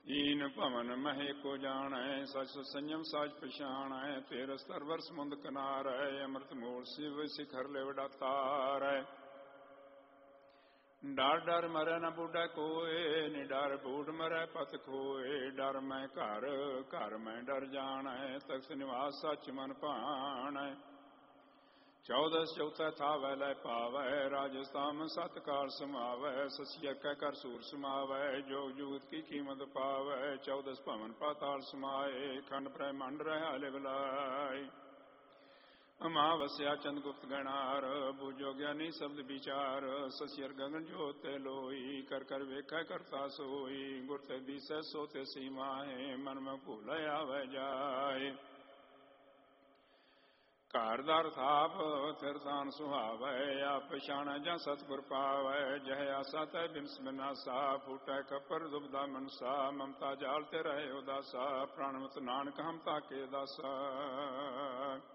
ਈਨ ਭਵਨ ਮਹਿ ਕੋ ਜਾਣੈ, ਸਚ ਸੰਜਮ ਸਾਜ ਪਛਾਣੈ। ਤੇਰ ਸਰਵਰ ਸਮੁੰਦ ਕਿਨਾਰੈ, ਅੰਮ੍ਰਿਤ ਮੂਲ ਸਿਵ ਸਿਖਰ ਲਿਵ ਡਾਤਾਰੈ। ਡਰ ਡਰ ਮਰੈ ਨ ਬੁੱਢਾ ਕੋਇ, ਨਿਡਰ ਬੂਢ ਮਰੈ ਪਤ ਖੋਏ। ਡਰ ਮੈਂ ਘਰ, ਘਰ ਮੈਂ ਡਰ ਜਾਣੈ, ਤਖਤ ਨਿਵਾਸ ਸੱਚ ਮਨ ਭਾਣੈ। 14 ਚੌਥਾ ਥਾਵੈ ਲੈ ਪਾਵੈ, ਰਾਜਸਥਾਨ ਸਤ ਕਾਲ ਸਮਾਵੈ। ਸਸੀਆ ਕੈ ਕਰ ਸੂਰ ਸਮਾਵੈ, ਜੋਗ ਜੂਤ ਕੀ ਕੀਮਤ ਪਾਵੈ। 14 ਭਵਨ ਪਾਤਾਲ ਸਮਾਏ, ਖੰਡ ਬ੍ਰਹਮੰਡ ਰਹਿ ਲਿਵ ਲਾਇ। ਅਮਾਵਸਿਆ ਚੰਦ ਗੁਪਤ ਗਣਾਰ, ਬੂਝੋ ਗਿਆਨੀ ਸ਼ਬਦ ਵਿਚਾਰ। ਸਸੀਅਰ ਗਗਨ ਜੋਤ ਤੇ ਲੋਈ, ਕਰ ਕਰ ਵੇਖੈ ਕਰਤਾ ਸੋਈ। ਗੁਰ ਤੇ ਦੀਸੈ ਸੋ ਤੇ ਸੀਮਾਏ, ਮਨ ਮੈਂ ਭੂਲੈ ਆਵੈ ਜਾਏ। ਘਰ ਦਰ ਥਾਪ ਫਿਰ ਦਾਨ ਸੁਹਾਵੈ, ਆਪ ਪਛਾਣੈ ਜਾਂ ਸਤਿਗੁਰ ਪਾਵੈ। ਜਹ ਆਸਾ ਤੈ ਬਿਨਸ ਬਿਨਾਸਾ, ਫੂਟੈ ਕਪਰ ਦੁਬਦਾ ਮਨਸਾ। ਮਮਤਾ ਜਾਲ ਤੇ ਰਹੇ ਉਦਾਸਾ, ਪ੍ਰਾਣਵਤ ਨਾਨਕ ਹਮ ਤਾਕੇ ਦਾਸਾ।